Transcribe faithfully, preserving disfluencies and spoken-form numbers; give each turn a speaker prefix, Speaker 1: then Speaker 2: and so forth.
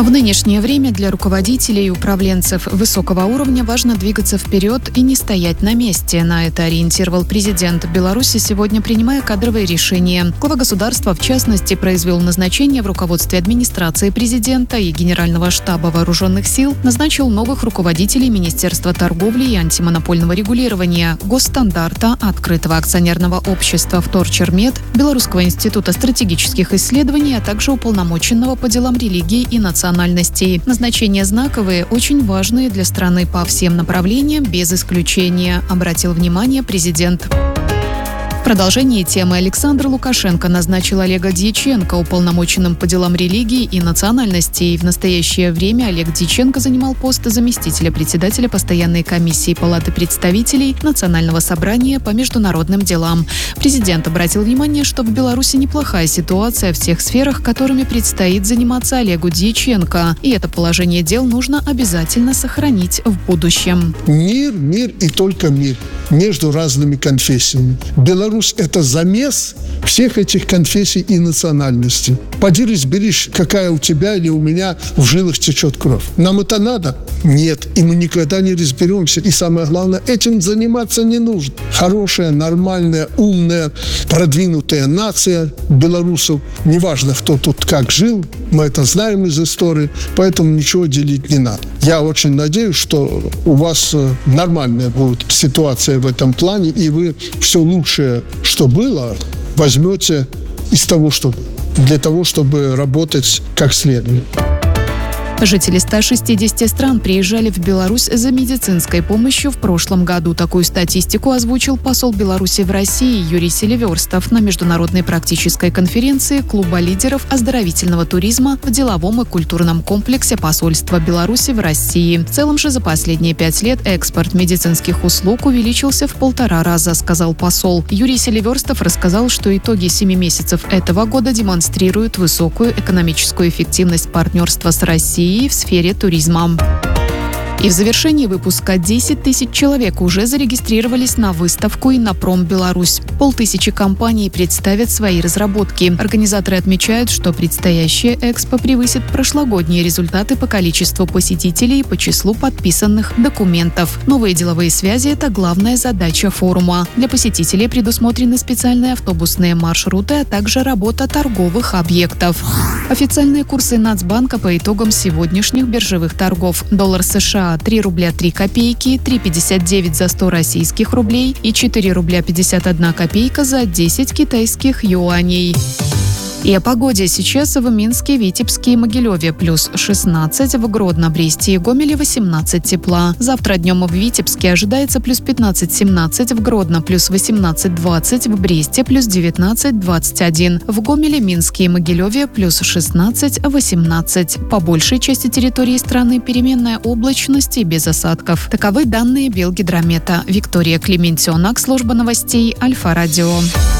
Speaker 1: В нынешнее время для руководителей и управленцев высокого уровня важно двигаться вперед и не стоять на месте. На это ориентировал президент Беларуси сегодня, принимая кадровые решения. Глава государства, в частности, произвел назначение в руководстве администрации президента и Генерального штаба вооруженных сил, назначил новых руководителей Министерства торговли и антимонопольного регулирования, Госстандарта, Открытого акционерного общества «Вторчермет», Белорусского института стратегических исследований, а также уполномоченного по делам религии и национальности. Назначения знаковые, очень важные для страны по всем направлениям, без исключения, обратил внимание президент. В продолжении темы Александр Лукашенко назначил Олега Дьяченко уполномоченным по делам религии и национальностей. В настоящее время Олег Дьяченко занимал пост заместителя председателя постоянной комиссии Палаты представителей Национального собрания по международным делам. Президент обратил внимание, что в Беларуси неплохая ситуация в тех сферах, которыми предстоит заниматься Олегу Дьяченко. И это положение дел нужно обязательно сохранить в будущем.
Speaker 2: Мир, мир и только мир между разными конфессиями. Беларусь – это замес всех этих конфессий и национальностей. Поди разберись, какая у тебя или у меня в жилах течет кровь. Нам это надо? Нет. И мы никогда не разберемся. И самое главное, этим заниматься не нужно. Хорошая, нормальная, умная, продвинутая нация белорусов. Неважно, кто тут как жил, мы это знаем из истории, поэтому ничего делить не надо. Я очень надеюсь, что у вас нормальная будет ситуация в этом плане, и вы все лучшее, что было, возьмете из того, что для того, чтобы работать как следует.
Speaker 1: Жители ста шестидесяти стран приезжали в Беларусь за медицинской помощью в прошлом году. Такую статистику озвучил посол Беларуси в России Юрий Селиверстов на международной практической конференции Клуба лидеров оздоровительного туризма в деловом и культурном комплексе посольства Беларуси в России. В целом же за последние пять лет экспорт медицинских услуг увеличился в полтора раза, сказал посол. Юрий Селиверстов рассказал, что итоги семи месяцев этого года демонстрируют высокую экономическую эффективность партнерства с Россией в сфере туризма. И в завершении выпуска десять тысяч человек уже зарегистрировались на выставку «Иннопром Беларусь». Полтысячи компаний представят свои разработки. Организаторы отмечают, что предстоящая экспо превысит прошлогодние результаты по количеству посетителей и по числу подписанных документов. Новые деловые связи – это главная задача форума. Для посетителей предусмотрены специальные автобусные маршруты, а также работа торговых объектов. Официальные курсы Нацбанка по итогам сегодняшних биржевых торгов. Доллар США три рубля три копейки, три пятьдесят девять за сто российских рублей и четыре рубля пятьдесят одна копейка за десять китайских юаней. И о погоде. Сейчас в Минске, Витебске и Могилеве плюс шестнадцать, в Гродно, Бресте и Гомеле восемнадцать тепла. Завтра днем в Витебске ожидается плюс пятнадцать-семнадцать, в Гродно плюс восемнадцать-двадцать, в Бресте плюс девятнадцать-двадцать один, в Гомеле, Минске и Могилеве плюс шестнадцать-восемнадцать. По большей части территории страны переменная облачность и без осадков. Таковы данные Белгидромета. Виктория Клементьонок, служба новостей Альфа-Радио.